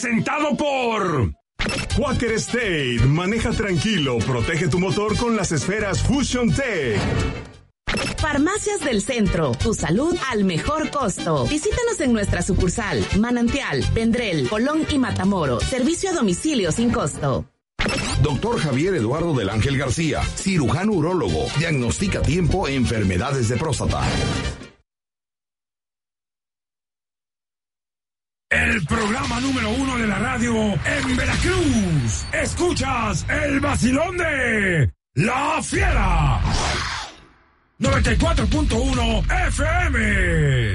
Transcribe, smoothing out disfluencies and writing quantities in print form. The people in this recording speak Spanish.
presentado por Quaker State. Maneja tranquilo, protege tu motor con las esferas Fusion Tech. Farmacias del Centro, tu salud al mejor costo. Visítanos en nuestra sucursal, Manantial, Vendrell, Colón y Matamoros. Servicio a domicilio sin costo. Doctor Javier Eduardo del Ángel García, cirujano urólogo, diagnostica a tiempo enfermedades de próstata. el programa número 1 de la radio en Veracruz. Escuchas el vacilón de La Fiera. 94.1 FM.